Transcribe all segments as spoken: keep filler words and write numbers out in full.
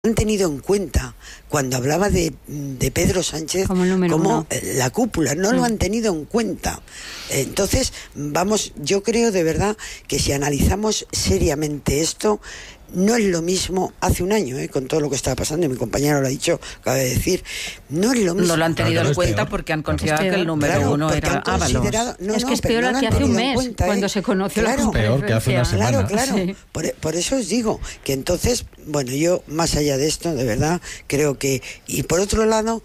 han tenido en cuenta cuando hablaba de, de Pedro Sánchez como, como la cúpula, no sí. lo han tenido en cuenta. Entonces, vamos, yo creo de verdad que si analizamos seriamente esto, no es lo mismo hace un año, ¿eh? Con todo lo que estaba pasando, y mi compañero lo ha dicho, acaba de decir, no es lo mismo. No lo han tenido no, no en cuenta peor. porque han considerado claro, que el número claro, uno era Ábalos. No, es que no, es peor no que hace un mes, cuenta, ¿eh? cuando se conoció claro, la conferencia. Peor que hace una semana. Claro, claro. Sí. Por, por eso os digo que entonces, bueno, yo más allá de esto, de verdad, creo que... Y por otro lado...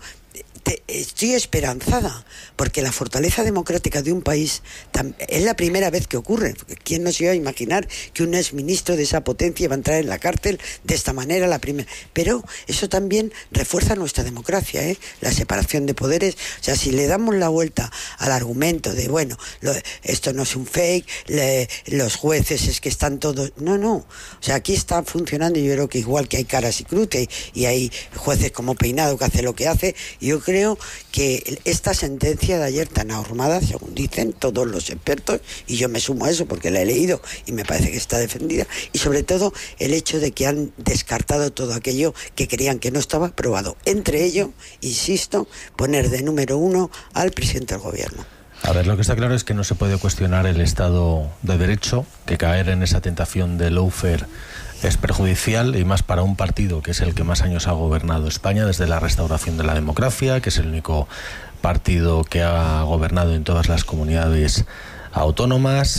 estoy esperanzada, porque la fortaleza democrática de un país es la primera vez que ocurre. ¿Quién nos iba a imaginar que un exministro de esa potencia iba a entrar en la cárcel de esta manera? La primera. Pero eso también refuerza nuestra democracia, ¿eh? La separación de poderes. O sea, si le damos la vuelta al argumento de, bueno, lo, esto no es un fake, le, los jueces es que están todos... No, no. O sea, aquí está funcionando, y yo creo que igual que hay caras y cruces, y hay jueces como Peinado que hace lo que hace, y yo creo Creo que esta sentencia de ayer tan ahormada, según dicen todos los expertos, y yo me sumo a eso porque la he leído y me parece que está defendida, y sobre todo el hecho de que han descartado todo aquello que creían que no estaba probado. Entre ello, insisto, poner de número uno al presidente del gobierno. A ver, lo que está claro es que no se puede cuestionar el Estado de Derecho, que caer en esa tentación de lawfare es perjudicial, y más para un partido que es el que más años ha gobernado España desde la restauración de la democracia, que es el único partido que ha gobernado en todas las comunidades autónomas.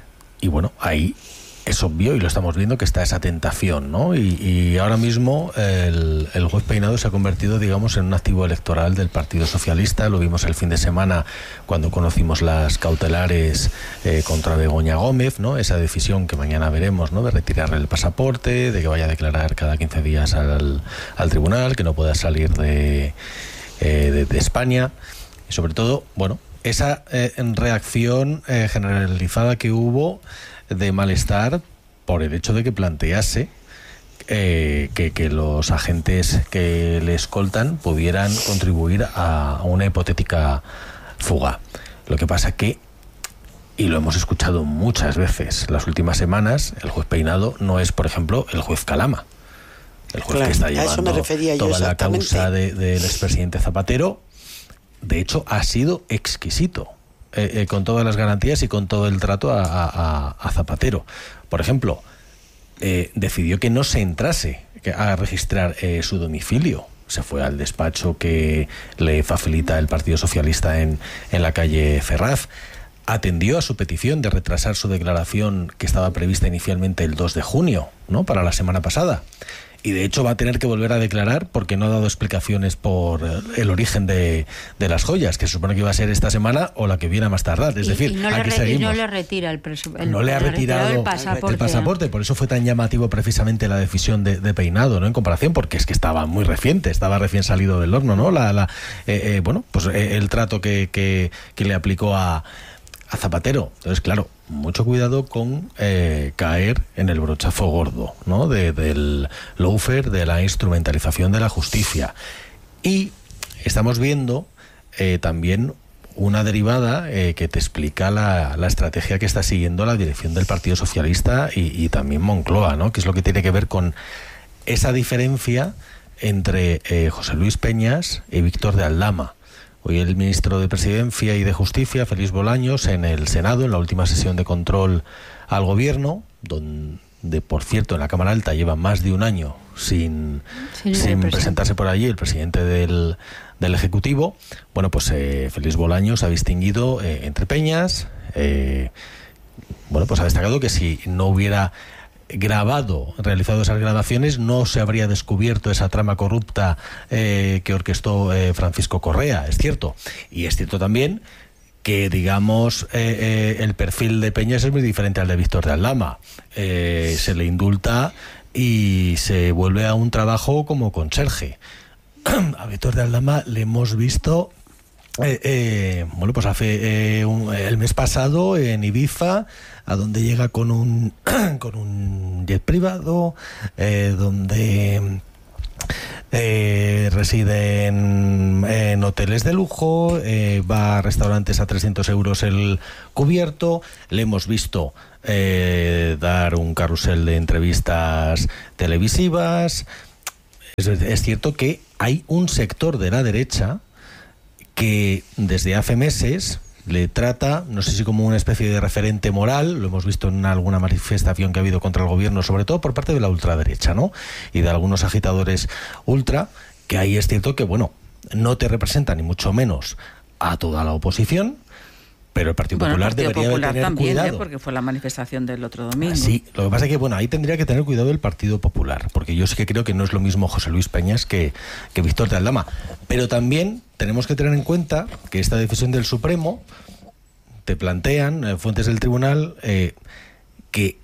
Y bueno, ahí es obvio, y lo estamos viendo, que está esa tentación, ¿no? Y, y ahora mismo el, el juez Peinado se ha convertido, digamos, en un activo electoral del Partido Socialista. Lo vimos el fin de semana cuando conocimos las cautelares eh, contra Begoña Gómez, ¿no? Esa decisión que mañana veremos, ¿no? De retirarle el pasaporte, de que vaya a declarar cada quince días al, al tribunal, que no pueda salir de, eh, de, de España. Y sobre todo, bueno, esa eh, reacción eh, generalizada que hubo de malestar por el hecho de que plantease eh, que, que los agentes que le escoltan pudieran contribuir a, a una hipotética fuga. Lo que pasa que, y lo hemos escuchado muchas veces las últimas semanas, el juez Peinado no es, por ejemplo, el juez Calama, el juez claro, que está llevando toda la causa de, del expresidente Zapatero. De hecho, ha sido exquisito. Eh, eh, con todas las garantías y con todo el trato a, a, a Zapatero. Por ejemplo, eh, decidió que no se entrase a registrar eh, su domicilio. Se fue al despacho que le facilita el Partido Socialista en, en la calle Ferraz. Atendió a su petición de retrasar su declaración, que estaba prevista inicialmente el dos de junio, ¿no? Para la semana pasada. Y de hecho va a tener que volver a declarar porque no ha dado explicaciones por el origen de, de las joyas, que se supone que iba a ser esta semana o la que viene a más tardar. Es y, decir, y no aquí le, seguimos. Y no le retira el presupuesto. No le ha retirado el pasaporte. el pasaporte. Por eso fue tan llamativo precisamente la decisión de, de Peinado, ¿no? En comparación, porque es que estaba muy reciente, estaba recién salido del horno, ¿no? La, la, eh, eh, bueno, pues eh, el trato que, que, que le aplicó a, a Zapatero. Entonces, claro, mucho cuidado con eh, caer en el brochazo gordo, ¿no? De, del lawfare, de la instrumentalización de la justicia. Y estamos viendo eh, también una derivada eh, que te explica la, la estrategia que está siguiendo la dirección del Partido Socialista y, y también Moncloa, ¿no? Que es lo que tiene que ver con esa diferencia entre eh, José Luis Peñas y Víctor de Aldama. Hoy el ministro de Presidencia y de Justicia, Félix Bolaños, en el Senado, en la última sesión de control al Gobierno, donde, por cierto, en la Cámara Alta lleva más de un año sin, sí, sin presentarse por allí el presidente del, del Ejecutivo. Bueno, pues eh, Félix Bolaños ha distinguido eh, entre Peñas, eh, bueno, pues ha destacado que si no hubiera grabado, realizado esas grabaciones, no se habría descubierto esa trama corrupta eh, que orquestó eh, Francisco Correa, es cierto. Y es cierto también que, digamos, eh, eh, el perfil de Peñas es muy diferente al de Víctor de Aldama. Eh, se le indulta y se vuelve a un trabajo como conserje. A Víctor de Aldama le hemos visto Eh, eh, bueno, pues hace eh, un, el mes pasado en Ibiza, a donde llega con un con un jet privado, eh, donde eh, reside en, en hoteles de lujo, eh, va a restaurantes a trescientos euros el cubierto. Le hemos visto eh, dar un carrusel de entrevistas televisivas. Es, es cierto que hay un sector de la derecha que desde hace meses le trata, no sé si como una especie de referente moral, lo hemos visto en alguna manifestación que ha habido contra el gobierno, sobre todo por parte de la ultraderecha, ¿no? Y de algunos agitadores ultra, que ahí es cierto que, bueno, no te representa ni mucho menos a toda la oposición, pero el Partido bueno, Popular el Partido debería Popular de tener también, cuidado. ¿eh? Porque fue la manifestación del otro domingo. Sí, lo que pasa es que, bueno, ahí tendría que tener cuidado el Partido Popular, porque yo sí que creo que no es lo mismo José Luis Peñas que, que Víctor de Aldama. Pero también tenemos que tener en cuenta que esta decisión del Supremo te plantean, eh, fuentes del tribunal, eh, que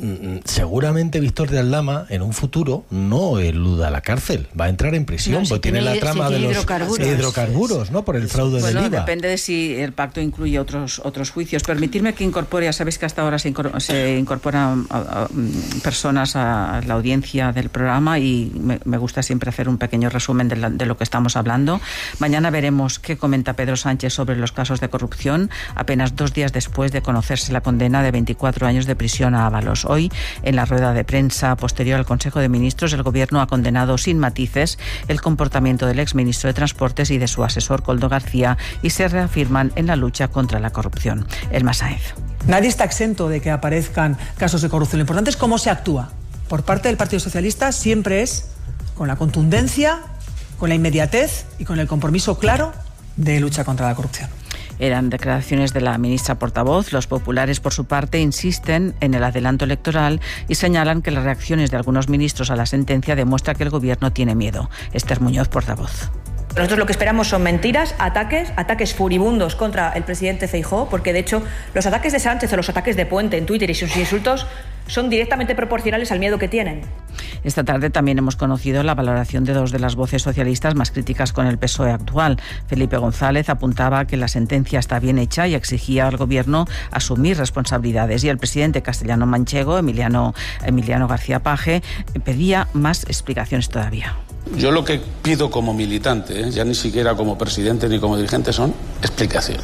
seguramente Víctor de Aldama en un futuro no eluda la cárcel, va a entrar en prisión, no, si porque tiene, tiene la trama si de los hidrocarburos, hidrocarburos, ¿no? Por el fraude bueno, del I V A. Depende de si el pacto incluye otros otros juicios. Permitidme que incorpore, ya sabéis que hasta ahora se, incor se incorporan a, a, a, personas a la audiencia del programa y me, me gusta siempre hacer un pequeño resumen de, la, de lo que estamos hablando. Mañana veremos qué comenta Pedro Sánchez sobre los casos de corrupción, apenas dos días después de conocerse la condena de veinticuatro años de prisión a Ábalos. Hoy, en la rueda de prensa posterior al Consejo de Ministros, el Gobierno ha condenado sin matices el comportamiento del exministro de Transportes y de su asesor Koldo García y se reafirman en la lucha contra la corrupción. Elma Sáenz. Nadie está exento de que aparezcan casos de corrupción. Lo importante es cómo se actúa. Por parte del Partido Socialista siempre es con la contundencia, con la inmediatez y con el compromiso claro de lucha contra la corrupción. Eran declaraciones de la ministra portavoz. Los populares, por su parte, insisten en el adelanto electoral y señalan que las reacciones de algunos ministros a la sentencia demuestran que el Gobierno tiene miedo. Esther Muñoz, portavoz. Nosotros lo que esperamos son mentiras, ataques, ataques furibundos contra el presidente Feijóo, porque de hecho los ataques de Sánchez o los ataques de Puente en Twitter y sus insultos son directamente proporcionales al miedo que tienen. Esta tarde también hemos conocido la valoración de dos de las voces socialistas más críticas con el P S O E actual. Felipe González apuntaba que la sentencia está bien hecha y exigía al Gobierno asumir responsabilidades. Y el presidente castellano-manchego, Emiliano, Emiliano García Paje, pedía más explicaciones todavía. Yo lo que pido como militante, ¿eh? ya ni siquiera como presidente ni como dirigente, son explicaciones.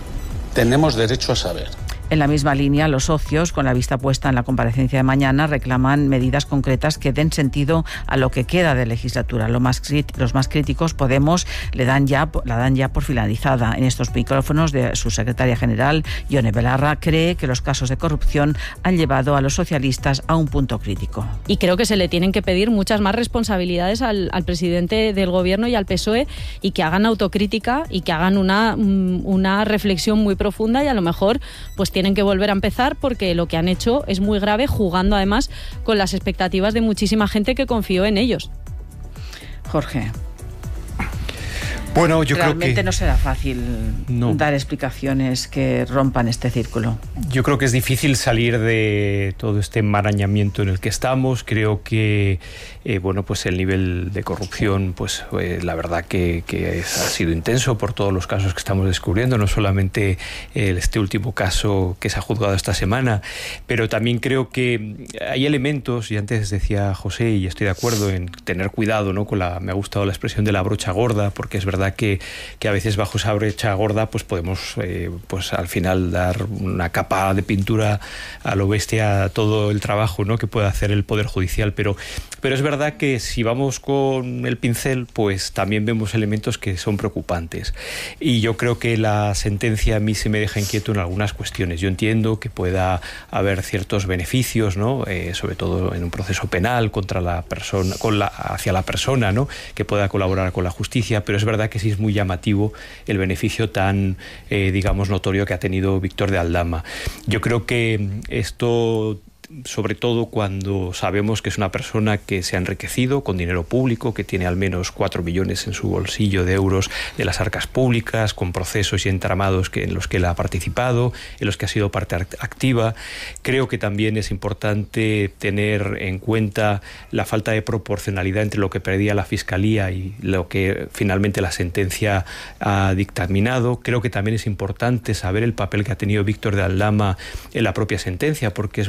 Tenemos derecho a saber. En la misma línea, los socios, con la vista puesta en la comparecencia de mañana, reclaman medidas concretas que den sentido a lo que queda de legislatura. Lo más los más críticos, Podemos, le dan ya, la dan ya por finalizada. En estos micrófonos de su secretaria general, Ione Belarra, cree que los casos de corrupción han llevado a los socialistas a un punto crítico. Y creo que se le tienen que pedir muchas más responsabilidades al, al presidente del Gobierno y al P S O E y que hagan autocrítica y que hagan una, una reflexión muy profunda y a lo mejor pues tienen que volver a empezar porque lo que han hecho es muy grave, jugando además con las expectativas de muchísima gente que confió en ellos. Jorge. Bueno, yo Realmente creo que no será fácil no. dar explicaciones que rompan este círculo. Yo creo que es difícil salir de todo este enmarañamiento en el que estamos. Creo que eh, bueno, pues el nivel de corrupción, pues eh, la verdad que, que es, ha sido intenso por todos los casos que estamos descubriendo, no solamente eh, este último caso que se ha juzgado esta semana, pero también creo que hay elementos, y antes decía José, y estoy de acuerdo en tener cuidado, ¿no? Con la, me ha gustado la expresión de la brocha gorda, porque es verdad Que, que a veces bajo esa brecha gorda pues podemos eh, pues al final dar una capa de pintura a lo bestia a todo el trabajo, ¿no? que puede hacer el Poder Judicial, pero, pero es verdad que si vamos con el pincel pues también vemos elementos que son preocupantes y yo creo que la sentencia a mí se me deja inquieto en algunas cuestiones. Yo entiendo que pueda haber ciertos beneficios, ¿no? eh, sobre todo en un proceso penal contra la persona, con la, hacia la persona, ¿no? que pueda colaborar con la justicia, pero es verdad que sí es muy llamativo el beneficio tan, eh, digamos, notorio que ha tenido Víctor de Aldama. Yo creo que esto, sobre todo cuando sabemos que es una persona que se ha enriquecido con dinero público, que tiene al menos cuatro millones en su bolsillo de euros de las arcas públicas, con procesos y entramados que, en los que él ha participado, en los que ha sido parte activa. Creo que también es importante tener en cuenta la falta de proporcionalidad entre lo que pedía la Fiscalía y lo que finalmente la sentencia ha dictaminado. Creo que también es importante saber el papel que ha tenido Víctor de Aldama en la propia sentencia, porque es verdad que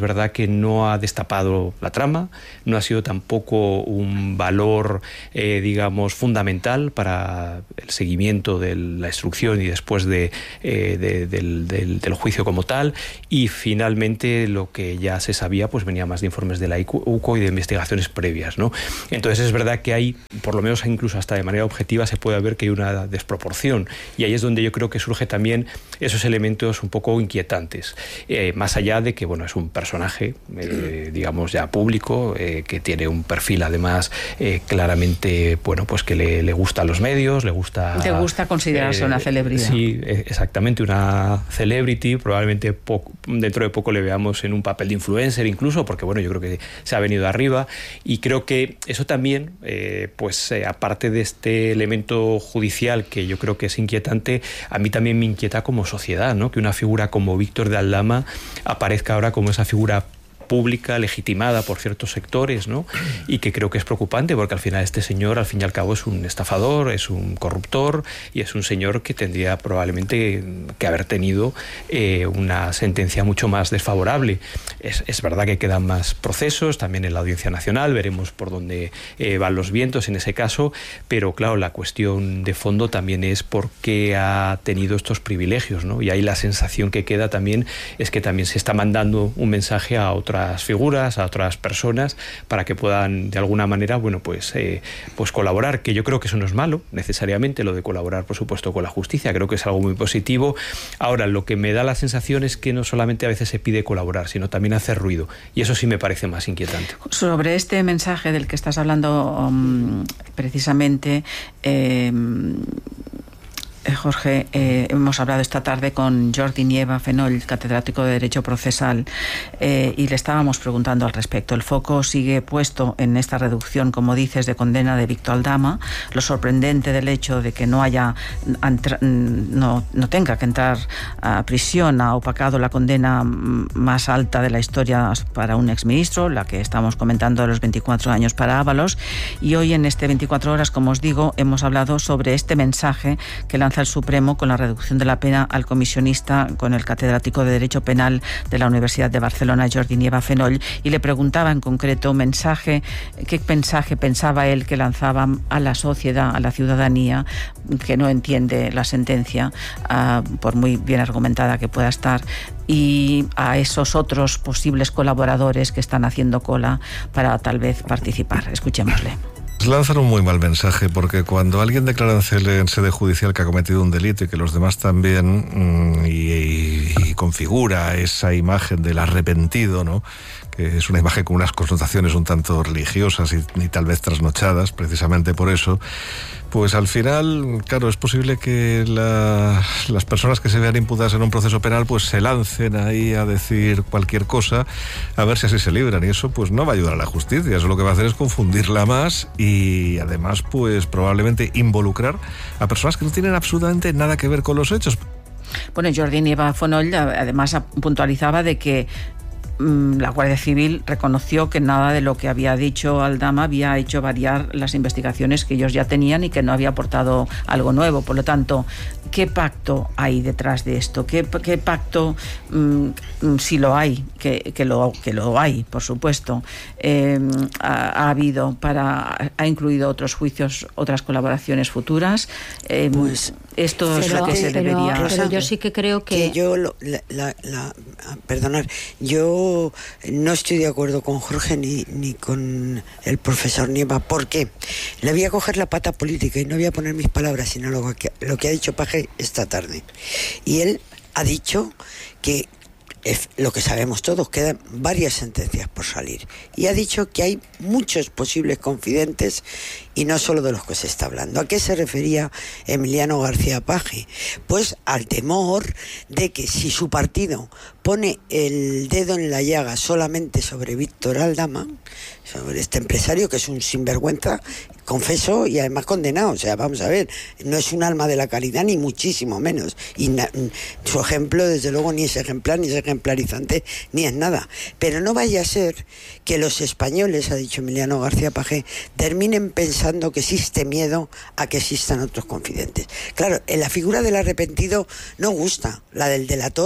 no ha destapado la trama, no ha sido tampoco un valor, eh, digamos, fundamental para el seguimiento de la instrucción y después de, eh, de, del, del, del juicio como tal, y finalmente lo que ya se sabía pues venía más de informes de la U C O y de investigaciones previas, ¿no? Entonces es verdad que hay, por lo menos incluso hasta de manera objetiva, se puede ver que hay una desproporción, y ahí es donde yo creo que surge también esos elementos un poco inquietantes, eh, más allá de que, bueno, es un personaje, eh, digamos, ya público, eh, que tiene un perfil además eh, claramente, bueno, pues que le, le gusta a los medios, le gusta... Le gusta considerarse eh, una celebridad. Sí, exactamente, una celebrity, probablemente poco, dentro de poco le veamos en un papel de influencer incluso, porque bueno, yo creo que se ha venido arriba, y creo que eso también, eh, pues eh, aparte de este elemento judicial que yo creo que es inquietante, a mí también me inquieta como sociedad, ¿no? Que una figura como Víctor de Aldama aparezca ahora como esa figura pública, legitimada por ciertos sectores, ¿no? Y que creo que es preocupante, porque al final este señor, al fin y al cabo, es un estafador, es un corruptor, y es un señor que tendría probablemente que haber tenido eh, una sentencia mucho más desfavorable. Es, es verdad que quedan más procesos, también en la Audiencia Nacional, veremos por dónde eh, van los vientos en ese caso, pero claro, la cuestión de fondo también es por qué ha tenido estos privilegios, ¿no? Y ahí la sensación que queda también es que también se está mandando un mensaje a otras figuras, a otras personas, para que puedan de alguna manera, bueno, pues, eh, pues colaborar, que yo creo que eso no es malo, necesariamente, lo de colaborar, por supuesto, con la justicia, creo que es algo muy positivo. Ahora, lo que me da la sensación es que no solamente a veces se pide colaborar, sino también hacer ruido, y eso sí me parece más inquietante. Sobre este mensaje del que estás hablando, um, precisamente, eh, Jorge, eh, hemos hablado esta tarde con Jordi Nieva Fenoll, catedrático de Derecho Procesal, eh, y le estábamos preguntando al respecto. El foco sigue puesto en esta reducción, como dices, de condena de Víctor Aldama. Lo sorprendente del hecho de que no haya no, no tenga que entrar a prisión ha opacado la condena más alta de la historia para un exministro, la que estamos comentando de los veinticuatro años para Ábalos, y hoy en este veinticuatro horas, como os digo, hemos hablado sobre este mensaje que lanza el Supremo con la reducción de la pena al comisionista, con el catedrático de Derecho Penal de la Universidad de Barcelona, Jordi Nieva Fenoll, y le preguntaba en concreto mensaje, qué mensaje pensaba él que lanzaba a la sociedad, a la ciudadanía, que no entiende la sentencia, uh, por muy bien argumentada que pueda estar, y a esos otros posibles colaboradores que están haciendo cola para tal vez participar. Escuchémosle. Lanzan un muy mal mensaje, porque cuando alguien declara en sede judicial que ha cometido un delito y que los demás también, y, y, y configura esa imagen del arrepentido, ¿no?, que es una imagen con unas connotaciones un tanto religiosas y, y tal vez trasnochadas, precisamente por eso, pues al final, claro, es posible que la, las personas que se vean imputadas en un proceso penal pues se lancen ahí a decir cualquier cosa, a ver si así se libran, y eso pues no va a ayudar a la justicia, eso lo que va a hacer es confundirla más y además pues probablemente involucrar a personas que no tienen absolutamente nada que ver con los hechos. Bueno, Jordi Nieva Fenoll además puntualizaba de que la Guardia Civil reconoció que nada de lo que había dicho Aldama había hecho variar las investigaciones que ellos ya tenían y que no había aportado algo nuevo. Por lo tanto, ¿qué pacto hay detrás de esto? ¿Qué, qué pacto, mmm, si lo hay, que, que, lo, que lo hay, por supuesto, eh, ha, ha habido para, ha incluido otros juicios, otras colaboraciones futuras? Eh, pues esto pero, es lo que se pero, debería... Pero yo sí que creo que... que yo, lo, la, la, la, perdonar, yo no estoy de acuerdo con Jorge ni, ni con el profesor Nieva. ¿Por qué? Le voy a coger la pata política y no voy a poner mis palabras, sino lo que, lo que ha dicho Paje esta tarde. Y él ha dicho que es lo que sabemos todos, quedan varias sentencias por salir, y ha dicho que hay muchos posibles confidentes y no solo de los que se está hablando. ¿A qué se refería Emiliano García Paje? Pues al temor de que si su partido pone el dedo en la llaga solamente sobre Víctor Aldama, sobre este empresario que es un sinvergüenza, confeso, y además condenado, o sea, vamos a ver, no es un alma de la caridad ni muchísimo menos, y na- su ejemplo desde luego ni es ejemplar, ni es ejemplarizante, ni es nada, pero no vaya a ser que los españoles, ha dicho Emiliano García Paje, terminen pensando que existe miedo a que existan otros confidentes. Claro, en la figura del arrepentido no gusta, la del delator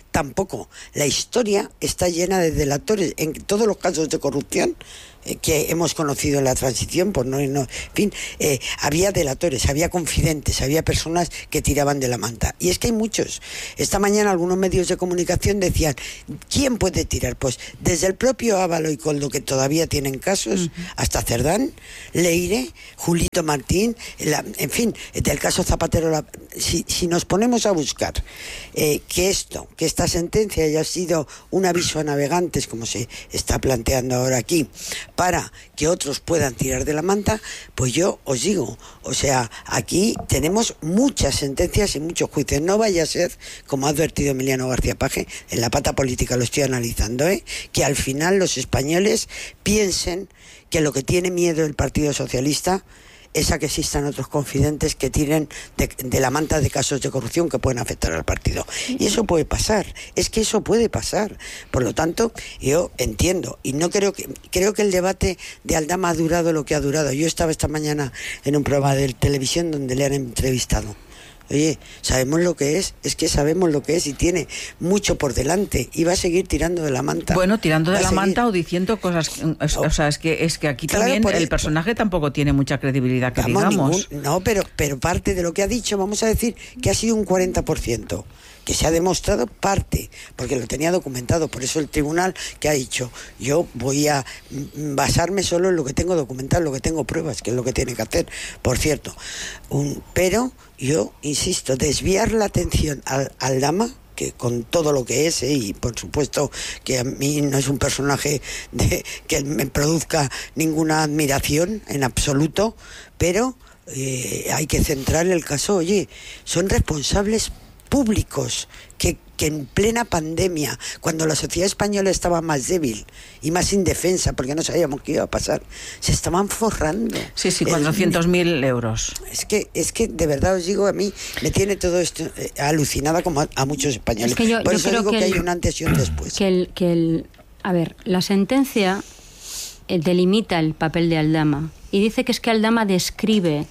tampoco. La historia está llena de delatores. En todos los casos de corrupción eh, que hemos conocido en la transición, por no, no en fin, eh, había delatores, había confidentes, había personas que tiraban de la manta. Y es que hay muchos. Esta mañana algunos medios de comunicación decían, ¿quién puede tirar? Pues desde el propio Ábalos y Koldo, que todavía tienen casos, uh-huh, hasta Cerdán, Leire, Julito Martín, la, en fin, del caso Zapatero. La, si, si nos ponemos a buscar eh, que esto, que esta sentencia haya sido un aviso a navegantes, como se está planteando ahora aquí, para que otros puedan tirar de la manta, pues yo os digo, o sea, aquí tenemos muchas sentencias y muchos juicios. No vaya a ser, como ha advertido Emiliano García Paje, en la pata política lo estoy analizando, ¿eh? que al final los españoles piensen que lo que tiene miedo el Partido Socialista es a que existan otros confidentes que tiren de, de la manta de casos de corrupción que pueden afectar al partido. Y eso puede pasar, es que eso puede pasar. Por lo tanto, yo entiendo, y no creo que, creo que el debate de Aldama ha durado lo que ha durado. Yo estaba esta mañana en un programa de televisión donde le han entrevistado. Oye, sabemos lo que es, es que sabemos lo que es y tiene mucho por delante y va a seguir tirando de la manta. Bueno, tirando de va la manta o diciendo cosas, o, o sea, es que es que aquí claro, también el, el personaje tampoco tiene mucha credibilidad, que vamos, digamos. Ningún, no, pero pero parte de lo que ha dicho, vamos a decir que ha sido un cuarenta por ciento. Que se ha demostrado parte, porque lo tenía documentado, por eso el tribunal que ha dicho, yo voy a basarme solo en lo que tengo documentado, lo que tengo pruebas, que es lo que tiene que hacer, por cierto. Un, pero yo insisto, desviar la atención al, al Aldama, que con todo lo que es, ¿eh? Y por supuesto que a mí no es un personaje de, que me produzca ninguna admiración en absoluto, pero eh, hay que centrar el caso. Oye, son responsables públicos que, que en plena pandemia, cuando la sociedad española estaba más débil y más indefensa, porque no sabíamos qué iba a pasar, se estaban forrando. Sí, sí, cuatrocientos mil euros. Es que, es que de verdad os digo, a mí me tiene todo esto eh, alucinada como a, a muchos españoles. Es que yo, Por yo eso creo digo que, que el, hay un antes y un después. Que el, que el, a ver, la sentencia eh, delimita el papel de Aldama y dice que es que Aldama describe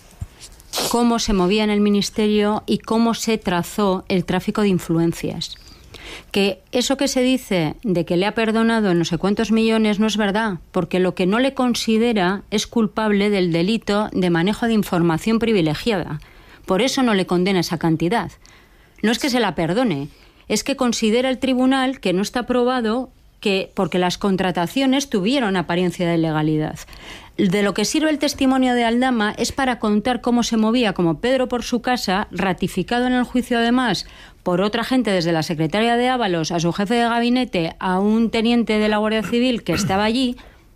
cómo se movía en el ministerio y cómo se trazó el tráfico de influencias. Que eso que se dice de que le ha perdonado en no sé cuántos millones no es verdad, porque lo que no le considera es culpable del delito de manejo de información privilegiada. Por eso no le condena esa cantidad. No es que se la perdone, es que considera el tribunal que no está probado que porque las contrataciones tuvieron apariencia de legalidad. De lo que sirve el testimonio de Aldama es para contar cómo se movía como Pedro por su casa, ratificado en el juicio además por otra gente desde la secretaria de Ábalos a su jefe de gabinete, a un teniente de la Guardia Civil que estaba allí,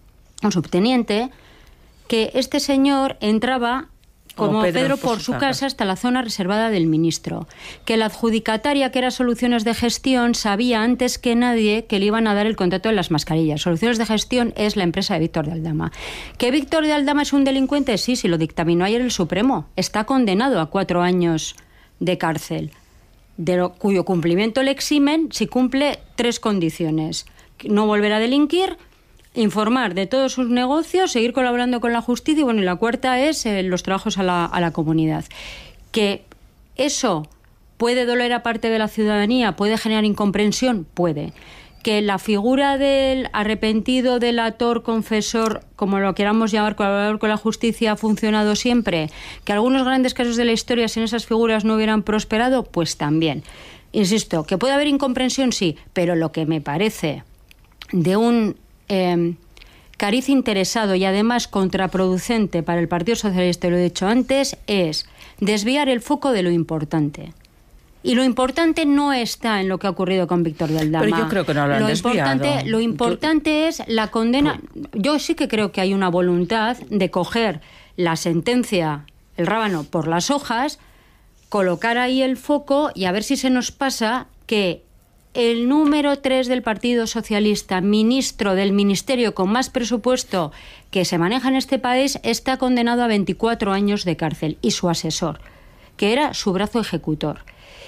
un subteniente, que este señor entraba como, como Pedro, Pedro por, por su casa. casa hasta la zona reservada del ministro, que la adjudicataria, que era Soluciones de Gestión, sabía antes que nadie que le iban a dar el contrato de las mascarillas. Soluciones de Gestión es la empresa de Víctor de Aldama. ¿Que Víctor de Aldama es un delincuente? Sí, sí, lo dictaminó ayer el Supremo. Está condenado a cuatro años de cárcel, de lo, cuyo cumplimiento le eximen si cumple tres condiciones: no volver a delinquir, informar de todos sus negocios, seguir colaborando con la justicia y, bueno, y la cuarta es eh, los trabajos a la, a la comunidad. Que eso puede doler a parte de la ciudadanía, puede generar incomprensión, puede. Que la figura del arrepentido, delator, confesor, como lo queramos llamar, colaborador con la justicia, ha funcionado siempre. Que algunos grandes casos de la historia sin esas figuras no hubieran prosperado, pues también. Insisto, que puede haber incomprensión, sí, pero lo que me parece de un Eh, cariz interesado y además contraproducente para el Partido Socialista, lo he dicho antes, es desviar el foco de lo importante. Y lo importante no está en lo que ha ocurrido con Víctor de Aldama. Pero yo creo que no lo han lo desviado. Importante, lo importante es la condena. Yo sí que creo que hay una voluntad de coger la sentencia, el rábano, por las hojas, colocar ahí el foco y a ver si se nos pasa que el número tres del Partido Socialista, ministro del ministerio con más presupuesto que se maneja en este país, está condenado a veinticuatro años de cárcel, y su asesor, que era su brazo ejecutor.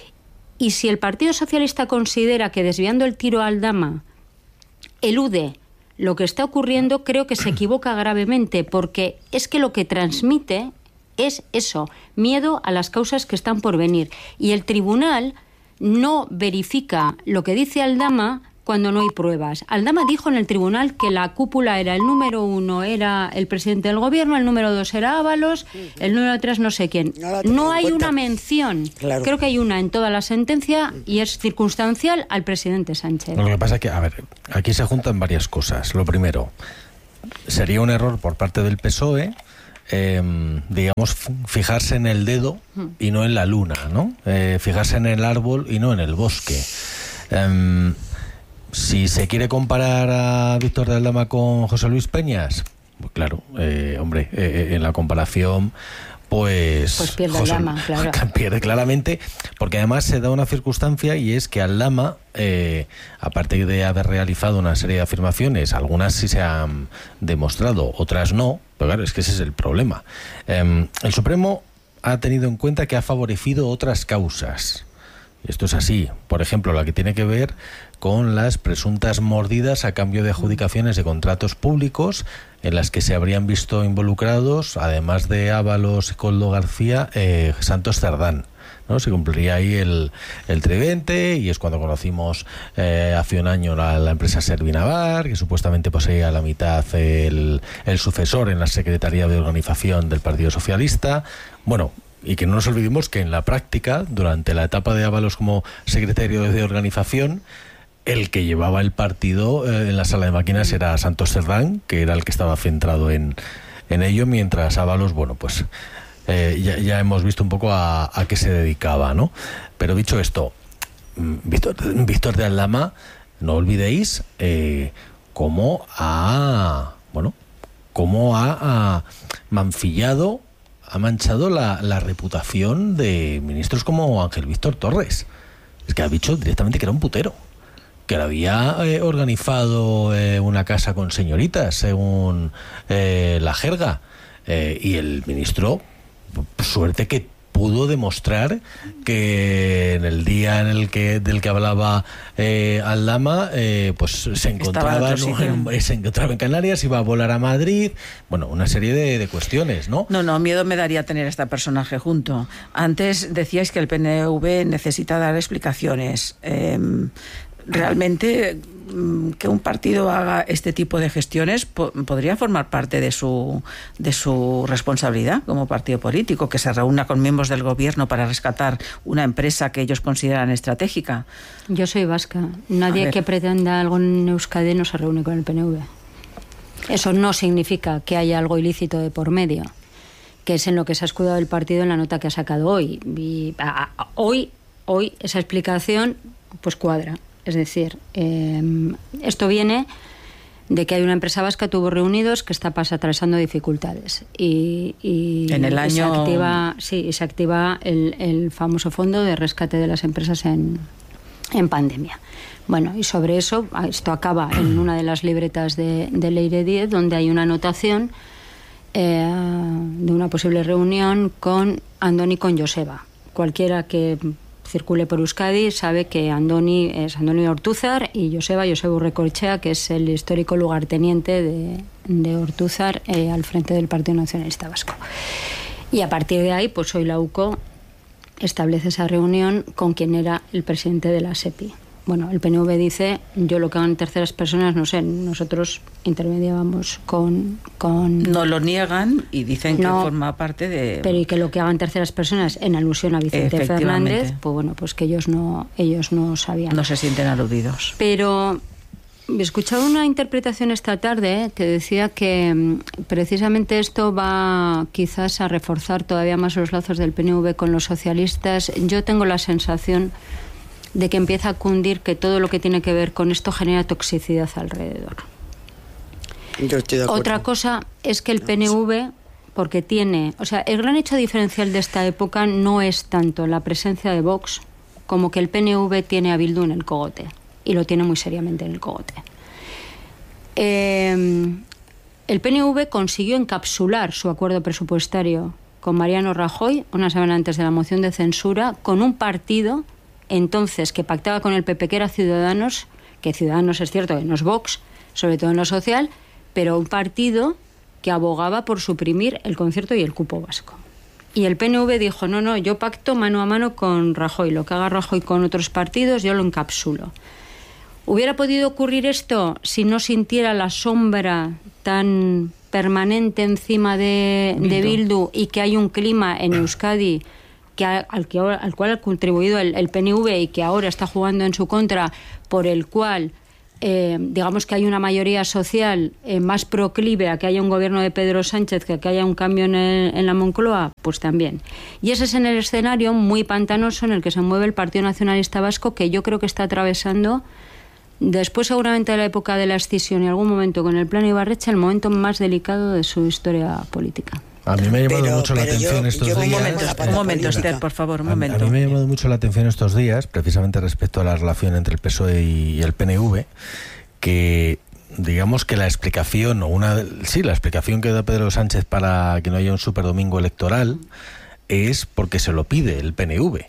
Y si el Partido Socialista considera que desviando el tiro a Aldama elude lo que está ocurriendo, creo que se equivoca gravemente, porque es que lo que transmite es eso, miedo a las causas que están por venir. Y el tribunal no verifica lo que dice Aldama cuando no hay pruebas. Aldama dijo en el tribunal que la cúpula era el número uno, era el presidente del gobierno, el número dos era Ábalos, el número tres no sé quién. No hay una mención. Claro. Creo que hay una en toda la sentencia y es circunstancial al presidente Sánchez. Lo que pasa es que, a ver, aquí se juntan varias cosas. Lo primero, sería un error por parte del P S O E, eh, digamos, fijarse en el dedo y no en la luna, ¿no? Eh, fijarse en el árbol y no en el bosque. Eh, Si se quiere comparar a Víctor de Aldama con José Luis Peñas, pues claro, eh, hombre, eh, en la comparación, pues... Pues pierde José, Aldama, claro. Pierde claramente, porque además se da una circunstancia y es que Aldama, eh, aparte de haber realizado una serie de afirmaciones, algunas sí se han demostrado, otras no, pero claro, es que ese es el problema. Eh, el Supremo ha tenido en cuenta que ha favorecido otras causas. Esto es así. Por ejemplo, la que tiene que ver con las presuntas mordidas a cambio de adjudicaciones de contratos públicos en las que se habrían visto involucrados, además de Ábalos y Koldo García, eh, Santos Cerdán, ¿no? Se cumpliría ahí el, el tridente y es cuando conocimos eh, hace un año la, la empresa Servinavar, que supuestamente poseía a la mitad el, el sucesor en la Secretaría de Organización del Partido Socialista. Bueno, y que no nos olvidemos que en la práctica, durante la etapa de Ábalos como secretario de organización, el que llevaba el partido eh, en la sala de máquinas era Santos Cerdán, que era el que estaba centrado en, en ello, mientras Ábalos, bueno, pues eh, ya, ya hemos visto un poco a, a qué se dedicaba, ¿no? Pero dicho esto, Víctor, Víctor de Aldama, no olvidéis eh, cómo ha, bueno, cómo ha, ha mancillado, ha manchado la, la reputación de ministros como Ángel Víctor Torres. Es que ha dicho directamente que era un putero, que le había eh, organizado eh, una casa con señoritas, según eh, la jerga. Eh, y el ministro, suerte que pudo demostrar que en el día en el que del que hablaba eh, Aldama, eh, pues se encontraba, en, en, se encontraba en Canarias, iba a volar a Madrid, bueno, una serie de, de cuestiones, ¿no? No, no, miedo me daría tener a este personaje junto. Antes decíais que el P N V necesita dar explicaciones. Eh, realmente que un partido haga este tipo de gestiones po- podría formar parte de su de su responsabilidad como partido político, que se reúna con miembros del gobierno para rescatar una empresa que ellos consideran estratégica. Yo soy vasca. Nadie que pretenda algo en Euskadi no se reúne con el P N V. Eso no significa que haya algo ilícito de por medio, que es en lo que se ha escudado el partido en la nota que ha sacado hoy. Y a, a, hoy, hoy esa explicación pues cuadra. Es decir, eh, esto viene de que hay una empresa vasca, Tubos Reunidos, que está pas, atravesando dificultades. Y, y en el año... se activa, sí, se activa el, el famoso fondo de rescate de las empresas en, en pandemia. Bueno, y sobre eso, esto acaba en una de las libretas de, de Leire diez, donde hay una anotación eh, de una posible reunión con Andoni, con Joseba. Cualquiera que circule por Euskadi sabe que Andoni es Andoni Ortúzar y Joseba, Joseba Urrecoechea, que es el histórico lugarteniente de, de Ortúzar eh, al frente del Partido Nacionalista Vasco. Y a partir de ahí, pues hoy la U C O establece esa reunión con quien era el presidente de la SEPI. Bueno, el P N V dice, yo lo que hagan terceras personas, no sé, nosotros intermediábamos con... con... No lo niegan y dicen no, que forma parte de... Pero y que lo que hagan terceras personas en alusión a Vicente Fernández, pues bueno, pues que ellos no, ellos no sabían. No se sienten aludidos. Pero he escuchado una interpretación esta tarde, ¿eh?, que decía que precisamente esto va quizás a reforzar todavía más los lazos del P N V con los socialistas. Yo tengo la sensación de que empieza a cundir que todo lo que tiene que ver con esto genera toxicidad alrededor. Yo estoy de acuerdo. Otra cosa es que el P N V, porque tiene... O sea, el gran hecho diferencial de esta época no es tanto la presencia de Vox como que el P N V tiene a Bildu en el cogote. Y lo tiene muy seriamente en el cogote. Eh, el P N V consiguió encapsular su acuerdo presupuestario con Mariano Rajoy una semana antes de la moción de censura, con un partido entonces que pactaba con el P P, que era Ciudadanos, que Ciudadanos es cierto que no es Vox, sobre todo en lo social, pero un partido que abogaba por suprimir el concierto y el cupo vasco. Y el P N V dijo, no, no, yo pacto mano a mano con Rajoy, lo que haga Rajoy con otros partidos, yo lo encapsulo. ¿Hubiera podido ocurrir esto si no sintiera la sombra tan permanente encima de Bildu, de Bildu y que hay un clima en Euskadi que al, que, al cual ha contribuido el, el P N V y que ahora está jugando en su contra, por el cual eh, digamos que hay una mayoría social eh, más proclive a que haya un gobierno de Pedro Sánchez que a que haya un cambio en, el, en la Moncloa? Pues también. Y ese es en el escenario muy pantanoso en el que se mueve el Partido Nacionalista Vasco, que yo creo que está atravesando, después seguramente de la época de la escisión y algún momento con el plan Ibarretxe, el momento más delicado de su historia política. A mí me ha llamado pero, mucho la atención yo, estos yo días. Un momento, un momento, Esther, por favor, un momento. A, a mí me ha llamado mucho la atención estos días, precisamente respecto a la relación entre el P S O E y el P N V, que digamos que la explicación, o una sí, la explicación que da Pedro Sánchez para que no haya un superdomingo electoral es porque se lo pide el P N V.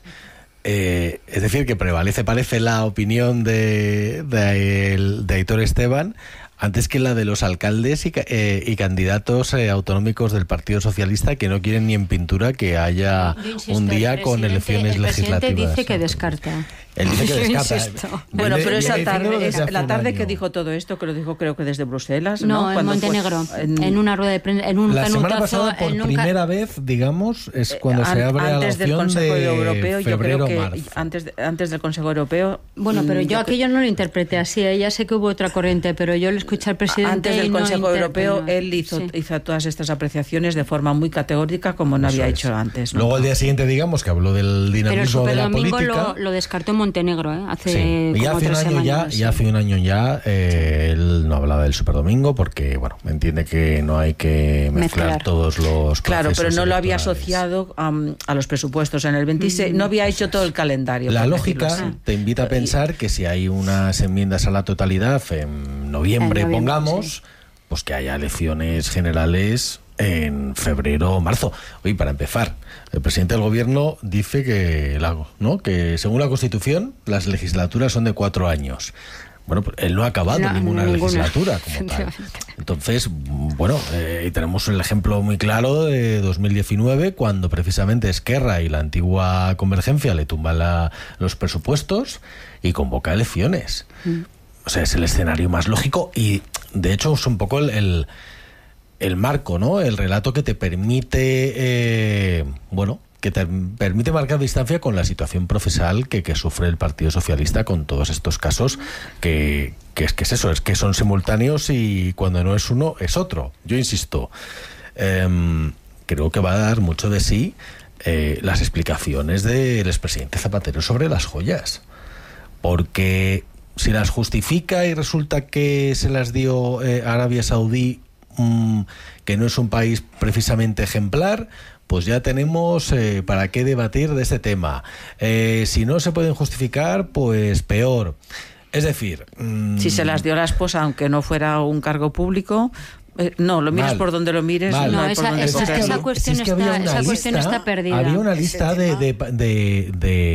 Eh, es decir, que prevalece, parece, la opinión de, de, de Aitor Esteban antes que la de los alcaldes y, eh, y candidatos eh, autonómicos del Partido Socialista, que no quieren ni en pintura que haya insisto, un día con elecciones el legislativas. El presidente dice que descarta. Él dice que descarta. Bueno, pero esa tarde, es, la tarde año. que dijo todo esto, que lo dijo creo que desde Bruselas, ¿no? No, en Montenegro, fue, en, en una rueda de prensa, en un la canutazo. Semana pasada, por en un primera ca... vez, digamos, es cuando eh, se abre antes a la opción del Consejo de Europeo, febrero, yo creo que marzo. antes, de, antes del Consejo Europeo. Bueno, pero yo, yo aquello que... no lo interpreté así, ¿eh? Ya sé que hubo otra corriente, pero yo le escuché al presidente. Antes del Consejo no Europeo, él hizo, sí. hizo todas estas apreciaciones de forma muy categórica, como no Eso había es. hecho antes. ¿no? Luego al día siguiente, digamos, que habló del dinamismo de la política. Pero el Superdomingo lo, lo descartó en Montenegro, ¿eh? Hace sí. Y hace un año ya, sí. y hace un año ya, eh, él no hablaba del Superdomingo porque, bueno, entiende que no hay que mezclar, mezclar. todos los Claro, pero no lo había asociado um, a los presupuestos en el veintiséis, mm. no había hecho todo el calendario. La lógica te invita a pensar que si hay unas enmiendas a la totalidad en noviembre, en noviembre pongamos, sí. pues que haya elecciones generales en febrero o marzo. Oye, para empezar, el presidente del gobierno dice que, ¿no? que según la Constitución las legislaturas son de cuatro años. Bueno, él no ha acabado no, ninguna, ninguna legislatura como tal. Entonces, bueno, eh, tenemos el ejemplo muy claro de dos mil diecinueve, cuando precisamente Esquerra y la antigua Convergencia le tumban la, los presupuestos y convoca elecciones. Mm. O sea, es el escenario más lógico y, de hecho, es un poco el... el el marco, ¿no? El relato que te permite, eh, bueno, que te permite marcar distancia con la situación procesal que, que sufre el Partido Socialista con todos estos casos, que, que es que es eso, es que son simultáneos y cuando no es uno, es otro. Yo insisto, eh, creo que va a dar mucho de sí eh, las explicaciones del expresidente Zapatero sobre las joyas, porque si las justifica y resulta que se las dio eh, Arabia Saudí, que no es un país precisamente ejemplar, pues ya tenemos eh, para qué debatir de este tema. Eh, si no se pueden justificar, pues peor. Es decir... Mmm... Si se las dio la esposa, aunque no fuera un cargo público... Eh, no, lo mires mal, por donde lo mires. Mal. No, no esa, por esa, esa, esa, cuestión, si es que está, esa lista, cuestión está perdida. Había una lista de, de, de,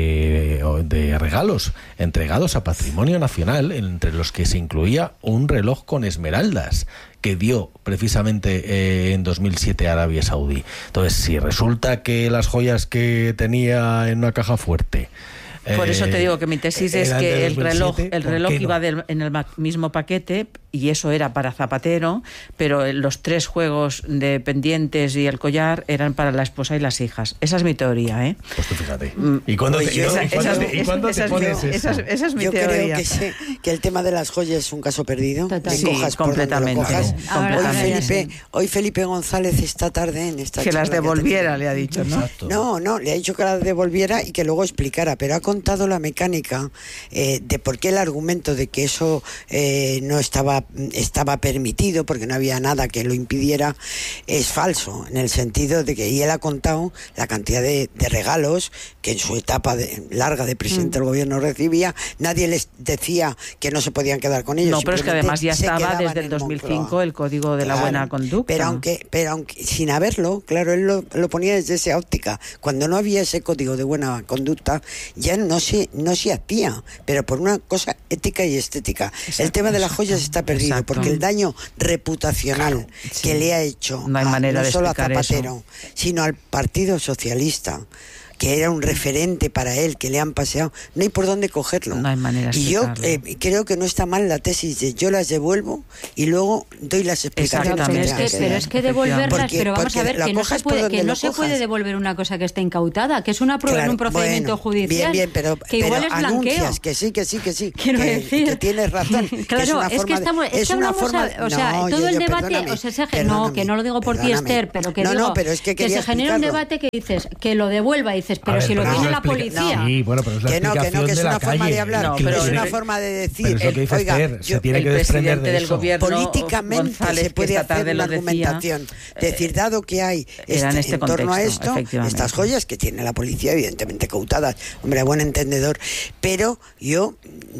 de, de regalos entregados a Patrimonio Nacional, entre los que se incluía un reloj con esmeraldas que dio precisamente eh, en dos mil siete a Arabia Saudí. Entonces, si resulta que las joyas que tenía en una caja fuerte... Por eso te digo que mi tesis es que el reloj, el reloj iba del, en el mismo paquete y eso era para Zapatero, pero los tres juegos de pendientes y el collar eran para la esposa y las hijas. Esa es mi teoría, ¿eh? Pues tú fíjate. ¿Y cuándo pues te, yo, esa, ¿y cuándo, esa, ¿y cuándo esa, te pones esa, eso? Esa es mi yo teoría. Yo creo que, sí, que el tema de las joyas es un caso perdido. Total. Le Sí, cojas completamente. Por donde lo cojas. Ahora, hoy, Felipe, hoy Felipe González esta tarde en esta que las devolviera, le ha dicho, ¿no? Exacto. No, no, le ha dicho que las devolviera y que luego explicara, pero ha contado la mecánica eh, de por qué el argumento de que eso eh, no estaba, estaba permitido, porque no había nada que lo impidiera, es falso, en el sentido de que, y él ha contado la cantidad de, de regalos que en su etapa de, larga de presidente mm. del gobierno recibía, nadie les decía que no se podían quedar con ellos. No, pero es que además ya estaba desde el dos mil cinco Moncloa. El Código de claro, la Buena Conducta. Pero aunque, pero aunque sin haberlo, claro, él lo, lo ponía desde esa óptica, cuando no había ese Código de Buena Conducta, ya bueno, no se, no se hacía, pero por una cosa ética y estética. Exacto, el tema de las joyas está perdido, exacto, porque el daño reputacional, claro, sí, que le ha hecho no, hay a, manera no de solo a Zapatero, eso, sino al Partido Socialista, que era un referente para él, que le han paseado, no hay por dónde cogerlo. No hay manera de y yo eh, creo que no está mal la tesis de yo las devuelvo y luego doy las explicaciones. Pero es que, pero es que devolverlas, porque, pero vamos a ver, que no se puede, que no se puede devolver una cosa que está incautada, que es una prueba, claro, en un procedimiento bueno, judicial. Bien, bien, pero, que igual pero es blanqueo. Anuncias que sí, que sí, que sí. Quiero que, decir. Que tienes razón. Claro, que es, una es que estamos, de, es que hablamos, forma, a, o sea, no, todo yo, el yo, debate, o sea, se, no, que no lo digo por ti, Esther, pero que no, digo no, pero es que, que se genera un debate que dices, que lo devuelva, dices, pero si lo tiene la policía. Sí, bueno, pero es la que no, que no, que es una forma calle, de hablar, no, pero es una tiene, forma de decir. Pero es lo que dice oiga, Esther, yo, se tiene el que desprender de del eso. Gobierno, políticamente González, se puede hacer una decía, argumentación. Es decir, dado que hay este, en, este en torno contexto, a esto, estas joyas que tiene la policía, evidentemente cautadas, hombre, a buen entendedor, pero yo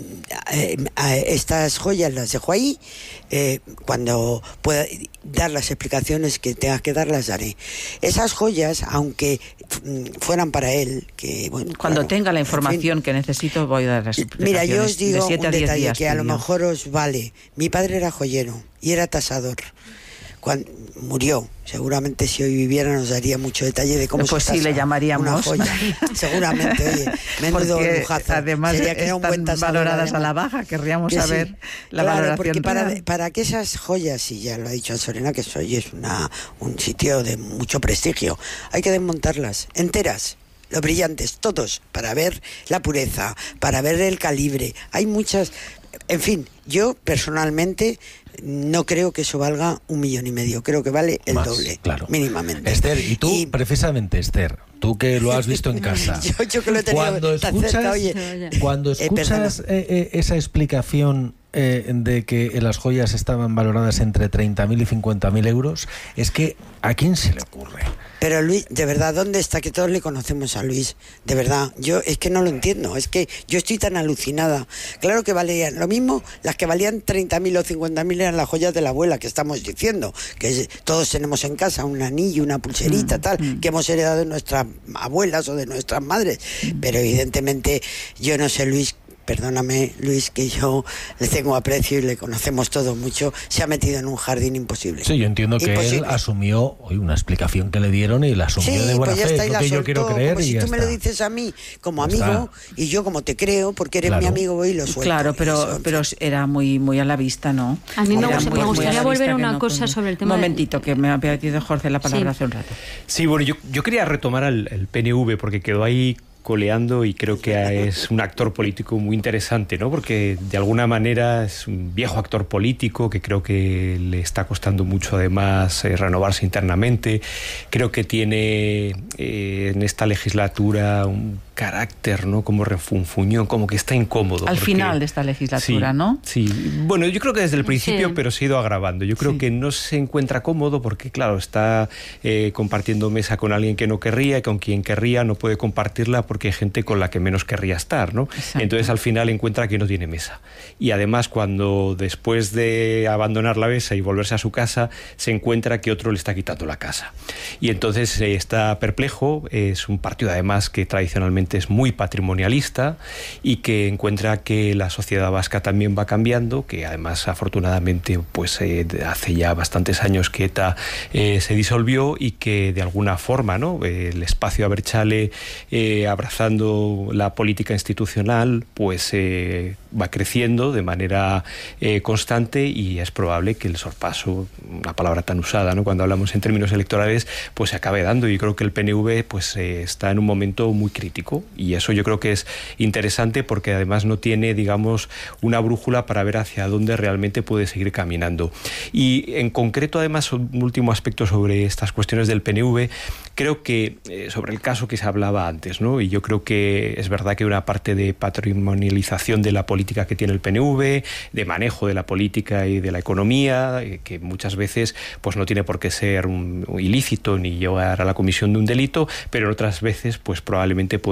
eh, estas joyas las dejo ahí, eh, cuando pueda dar las explicaciones que tengas que dar, las daré. Esas joyas, aunque fueran para él, que bueno, cuando claro, tenga la información en fin, que necesito voy a dar las explicaciones. Mira, yo os digo de un detalle días, que a lo pidió. mejor os vale. Mi padre era joyero y era tasador. Cuando murió, seguramente si hoy viviera nos daría mucho detalle de cómo pues se sí, le llamaríamos una joya. Seguramente, oye, menudo porque lujazo. Además sería que era un buen están valoradas a la baja, querríamos que saber sí, la claro, valoración porque para, real. para que esas joyas, y ya lo ha dicho Sorena, que soy es una un sitio de mucho prestigio, hay que desmontarlas enteras. Los brillantes, todos, para ver la pureza, para ver el calibre. Hay muchas... En fin, yo personalmente no creo que eso valga un millón y medio. Creo que vale el Más, doble, claro, mínimamente. Esther, y tú, y... precisamente, Esther, tú que lo has visto en casa. yo, yo que lo he tenido cuando tan escuchas, cerca, oye, cuando escuchas eh, eh, esa explicación eh, de que las joyas estaban valoradas entre treinta mil y cincuenta mil euros, es que ¿a quién se le ocurre? Pero Luis, de verdad, ¿dónde está? Que todos le conocemos a Luis, de verdad. Yo es que no lo entiendo, es que yo estoy tan alucinada. Claro que valían lo mismo, las que valían treinta mil o cincuenta mil eran las joyas de la abuela, que estamos diciendo, que es, todos tenemos en casa un anillo, una pulserita, mm, tal, mm. que hemos heredado de nuestras abuelas o de nuestras madres. Mm. Pero evidentemente, yo no sé, Luis, perdóname, Luis, que yo le tengo aprecio y le conocemos todos mucho, se ha metido en un jardín imposible. Sí, yo entiendo que imposible. Él asumió hoy una explicación que le dieron y la asumió sí, de buena pues ya fe, está, es y lo la que soltó, yo quiero creer como y si ya tú está. me lo dices a mí como ya amigo está. Y yo como te creo, porque eres claro. mi amigo, voy y lo suelto. Claro, pero, eso, pero era muy muy a la vista, ¿no? A mí me, era gusta, muy, me gustaría volver a una no, cosa pues, sobre el tema. Un momentito, de... que me ha pedido Jorge la palabra sí. hace un rato. Sí, bueno, yo, yo quería retomar al el P N V porque quedó ahí coleando y creo que es un actor político muy interesante, ¿no? Porque de alguna manera es un viejo actor político que creo que le está costando mucho además eh, renovarse internamente. Creo que tiene eh, en esta legislatura un carácter, ¿no? Como refunfuñón, como que está incómodo. Al porque, final de esta legislatura, sí, ¿no? Sí, bueno, yo creo que desde el principio, sí. pero se ha ido agravando. Yo creo sí. que no se encuentra cómodo porque, claro, está eh, compartiendo mesa con alguien que no querría y con quien querría no puede compartirla porque hay gente con la que menos querría estar, ¿no? Exacto. Entonces al final encuentra que no tiene mesa. Y además cuando después de abandonar la mesa y volverse a su casa, se encuentra que otro le está quitando la casa. Y entonces eh, está perplejo, es un partido además que tradicionalmente es muy patrimonialista y que encuentra que la sociedad vasca también va cambiando, que además afortunadamente pues eh, hace ya bastantes años que ETA eh, se disolvió y que de alguna forma, ¿no? Eh, el espacio Abertzale eh, abrazando la política institucional pues eh, va creciendo de manera eh, constante y es probable que el sorpaso, una palabra tan usada, ¿no? Cuando hablamos en términos electorales, pues se acabe dando y creo que el P N V pues eh, está en un momento muy crítico y eso yo creo que es interesante porque además no tiene, digamos, una brújula para ver hacia dónde realmente puede seguir caminando. Y en concreto, además, un último aspecto sobre estas cuestiones del P N V, creo que eh, sobre el caso que se hablaba antes, ¿no? Y yo creo que es verdad que hay una parte de patrimonialización de la política que tiene el P N V, de manejo de la política y de la economía, eh, que muchas veces pues no tiene por qué ser un, un ilícito ni llevar a la comisión de un delito, pero otras veces pues probablemente puede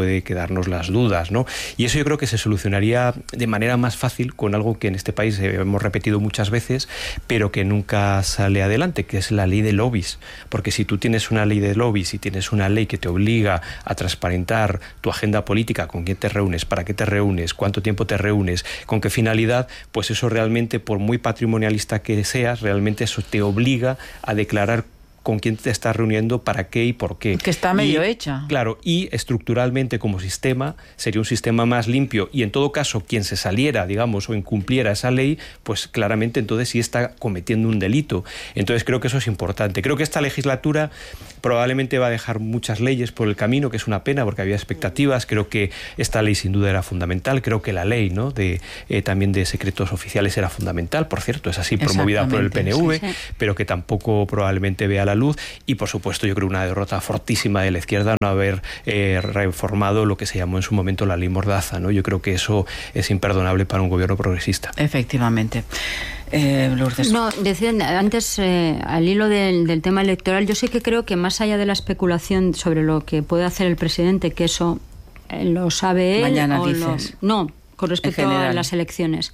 puede quedarnos las dudas, ¿no? Y eso yo creo que se solucionaría de manera más fácil con algo que en este país hemos repetido muchas veces, pero que nunca sale adelante, que es la ley de lobbies. Porque si tú tienes una ley de lobbies y tienes una ley que te obliga a transparentar tu agenda política, con quién te reúnes, para qué te reúnes, cuánto tiempo te reúnes, con qué finalidad, pues eso realmente, por muy patrimonialista que seas, realmente eso te obliga a declarar con quién te estás reuniendo, para qué y por qué. Que está medio y, hecha. Claro, y estructuralmente como sistema sería un sistema más limpio, y en todo caso quien se saliera, digamos, o incumpliera esa ley, pues claramente entonces sí está cometiendo un delito. Entonces creo que eso es importante. Creo que esta legislatura probablemente va a dejar muchas leyes por el camino, que es una pena porque había expectativas. Creo que esta ley sin duda era fundamental. Creo que la ley, ¿no?, de eh, también de secretos oficiales era fundamental, por cierto, es así, promovida por el P N V, sí, sí. pero que tampoco probablemente vea la luz. Y por supuesto yo creo una derrota fortísima de la izquierda no haber eh, reformado lo que se llamó en su momento la ley Mordaza, ¿no? Yo creo que eso es imperdonable para un gobierno progresista. Efectivamente. Eh, Lourdes. No, decía antes, eh, al hilo del, del tema electoral, yo sí que creo que más allá de la especulación sobre lo que puede hacer el presidente, que eso eh, lo sabe él. Mañana o dices. Lo, no, con respecto a las elecciones.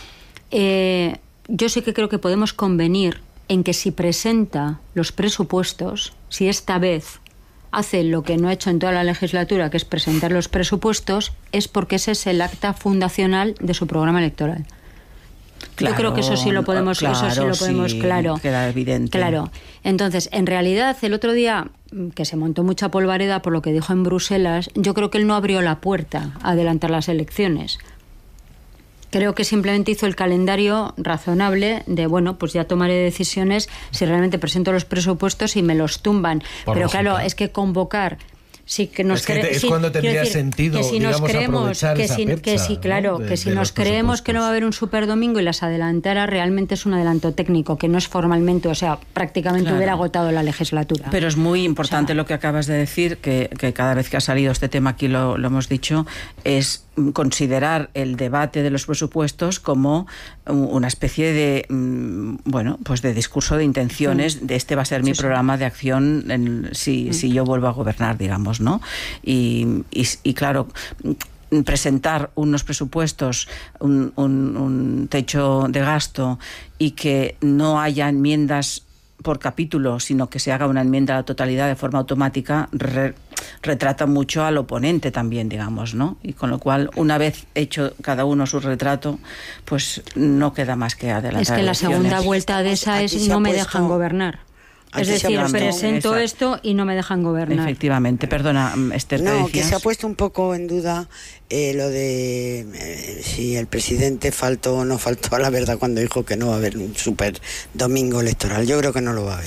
Eh, yo sí que creo que podemos convenir en que si presenta los presupuestos, si esta vez hace lo que no ha hecho en toda la legislatura, que es presentar los presupuestos, es porque ese es el acta fundacional de su programa electoral. Claro, yo creo que eso sí lo podemos, claro, eso sí lo podemos, sí, claro, queda evidente. Claro. Entonces, en realidad, el otro día, que se montó mucha polvareda por lo que dijo en Bruselas, yo creo que él no abrió la puerta a adelantar las elecciones. Creo que simplemente hizo el calendario razonable de, bueno, pues ya tomaré decisiones si realmente presento los presupuestos y me los tumban. Por Pero lógica. Claro, es que convocar... Sí, que nos es, que cre- es sí, cuando tendría decir, sentido, que si digamos, nos creemos que esa si, percha, que si claro, ¿no? de, que si de nos creemos que no va a haber un super domingo y las adelantara, realmente es un adelanto técnico, que no es formalmente, o sea, prácticamente claro. hubiera agotado la legislatura. Pero es muy importante, o sea, lo que acabas de decir, que, que cada vez que ha salido este tema aquí lo, lo hemos dicho, es considerar el debate de los presupuestos como una especie de, bueno, pues de discurso de intenciones, sí. de este va a ser mi sí, programa sí. de acción en, si, sí. si yo vuelvo a gobernar, digamos, ¿no? Y, y, y claro, presentar unos presupuestos, un, un, un techo de gasto y que no haya enmiendas por capítulo, sino que se haga una enmienda a la totalidad de forma automática, re, retrata mucho al oponente también, digamos, ¿no? Y con lo cual, una vez hecho cada uno su retrato, pues no queda más que adelantar. Es que la segunda vuelta de esa es no me dejan gobernar. Es decir, presento esto y no me dejan gobernar. Efectivamente, perdona, Esther. No, que se ha puesto un poco en duda eh, lo de eh, si el presidente faltó o no faltó a la verdad cuando dijo que no va a haber un super domingo electoral. Yo creo que no lo va a haber.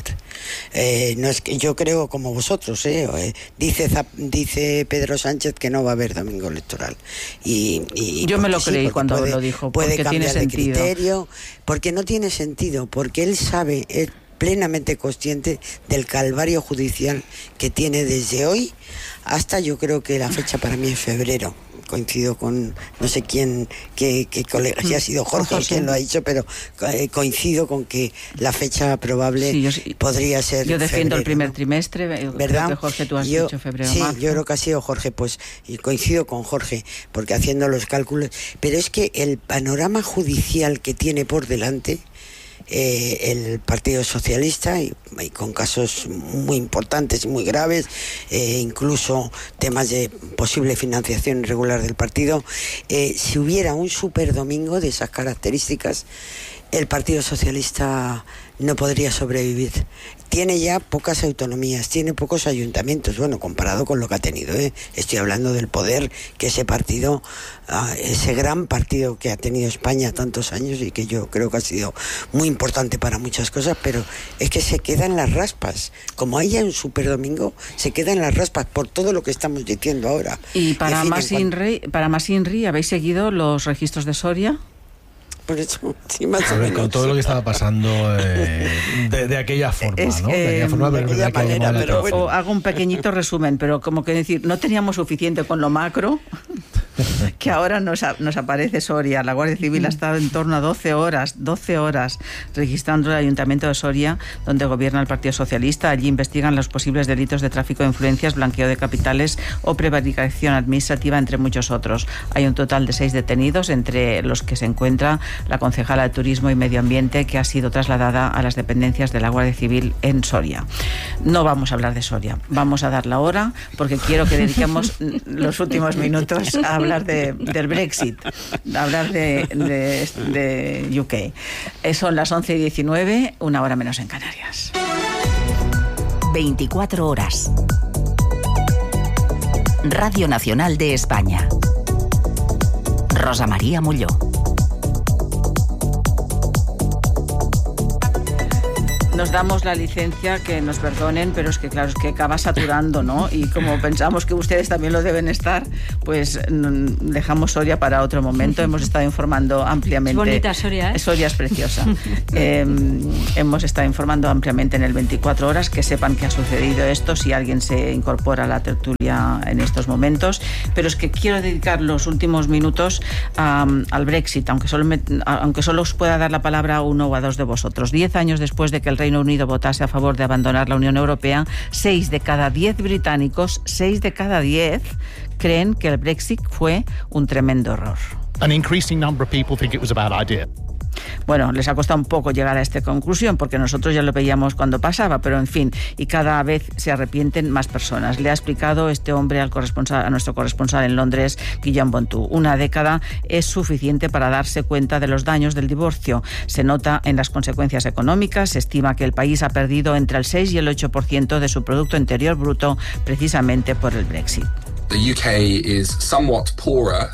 Eh, no es que yo creo como vosotros, eh, eh, dice dice Pedro Sánchez que no va a haber domingo electoral. Y, y yo me lo sí, creí cuando puede, lo dijo. Puede porque cambiar tiene de sentido. criterio, porque no tiene sentido, porque él sabe. Él, plenamente consciente del calvario judicial que tiene desde hoy hasta, yo creo que la fecha para mí es febrero. Coincido con no sé quién, qué, qué colega, si ha sido Jorge o quién lo ha dicho, pero eh, coincido con que la fecha probable sí, yo, podría ser Yo defiendo febrero, el primer ¿no? trimestre, ¿verdad? Creo que Jorge, tú has yo, dicho febrero, sí, marzo. Yo creo que ha sido Jorge, pues, y coincido con Jorge, porque haciendo los cálculos, pero es que el panorama judicial que tiene por delante Eh, el Partido Socialista y, y con casos muy importantes y muy graves, eh, incluso temas de posible financiación irregular del partido, eh, si hubiera un superdomingo de esas características, el Partido Socialista no podría sobrevivir. Tiene ya pocas autonomías, tiene pocos ayuntamientos, bueno, comparado con lo que ha tenido, ¿eh? Estoy hablando del poder que ese partido, uh, ese gran partido que ha tenido España tantos años y que yo creo que ha sido muy importante para muchas cosas, pero es que se queda en las raspas. Como haya un superdomingo, se queda en las raspas por todo lo que estamos diciendo ahora. Y para, en fin, más, en Inri, para más Inri, ¿habéis seguido los registros de Soria? Por eso, sí, más a o ver, menos. con todo lo que estaba pasando eh, de, de aquella forma, es, ¿no? De aquella forma, de pero aquella manera, pero bueno. Hago un pequeñito resumen, pero como que decir, no teníamos suficiente con lo macro. que ahora nos, nos aparece Soria. La Guardia Civil ha estado en torno a doce horas, doce horas registrando el Ayuntamiento de Soria, donde gobierna el Partido Socialista. Allí investigan los posibles delitos de tráfico de influencias, blanqueo de capitales o prevaricación administrativa, entre muchos otros. Hay un total de seis detenidos, entre los que se encuentra la concejala de Turismo y Medio Ambiente, que ha sido trasladada a las dependencias de la Guardia Civil en Soria. No vamos a hablar de Soria, vamos a dar la hora, porque quiero que dediquemos los últimos minutos a hablar de, del Brexit, a hablar de, de, de U K. Son las once y diecinueve, una hora menos en Canarias. veinticuatro horas. Radio Nacional de España. Rosa María Molló. Nos damos la licencia, que nos perdonen, pero es que claro, es que acaba saturando, ¿no? Y como pensamos que ustedes también lo deben estar, pues dejamos Soria para otro momento. Hemos estado informando ampliamente. Es bonita Soria, ¿eh? Soria es preciosa. eh, hemos estado informando ampliamente en el veinticuatro horas, que sepan que ha sucedido esto, si alguien se incorpora a la tertulia en estos momentos. Pero es que quiero dedicar los últimos minutos um, al Brexit, aunque solo, me, aunque solo os pueda dar la palabra a uno o a dos de vosotros. Diez años después de que el Reino Unido votase a favor de abandonar la Unión Europea, seis de cada diez británicos, seis de cada diez creen que el Brexit fue un tremendo error. An increasing number of people think it was a bad idea. Bueno, les ha costado un poco llegar a esta conclusión, porque nosotros ya lo veíamos cuando pasaba, pero en fin, y cada vez se arrepienten más personas. Le ha explicado este hombre al corresponsal, a nuestro corresponsal en Londres, Guillaume Bontou. Una década es suficiente para darse cuenta de los daños del divorcio. Se nota en las consecuencias económicas. Se estima que el país ha perdido entre el seis y el ocho por ciento de su Producto Interior Bruto precisamente por el Brexit. The U K is somewhat poorer.